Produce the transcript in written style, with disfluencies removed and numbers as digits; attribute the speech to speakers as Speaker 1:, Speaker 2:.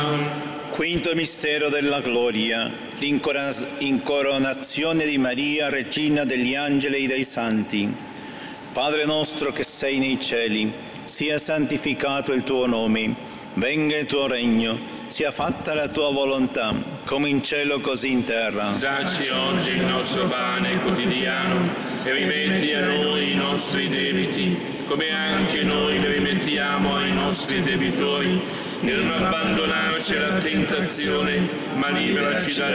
Speaker 1: Quinto mistero della gloria, l'incoronazione di Maria, Regina degli angeli e dei santi. Padre nostro che sei nei cieli, sia santificato il tuo nome, venga il tuo regno, sia fatta la tua volontà, come in cielo così in terra.
Speaker 2: Dacci oggi il nostro pane quotidiano e rimetti a noi i nostri debiti, come anche noi li rimettiamo ai nostri debitori, e non abbandonarci alla tentazione, ma liberaci dal